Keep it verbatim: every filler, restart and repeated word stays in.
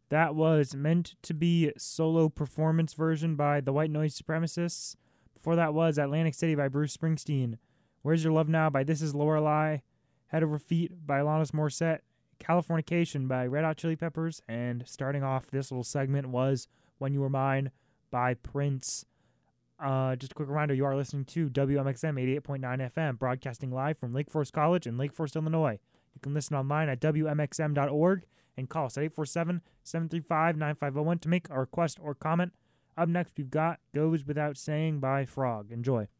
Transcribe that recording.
That was Meant to Be solo performance version by the White Noise Supremacists. Before that was Atlantic City by Bruce Springsteen. Where's Your Love Now by This Is Lorelei. Head Over Feet by Alanis Morissette. Californication by Red Hot Chili Peppers. And starting off this little segment was When You Were Mine by Prince. Uh, just a quick reminder, you are listening to W M X M eighty-eight point nine F M, broadcasting live from Lake Forest College in Lake Forest, Illinois. You can listen online at W M X M dot org and call us at eight four seven, seven three five, nine five zero one to make a request or comment. Up next, we've got Goes Without Saying by Frog. Enjoy.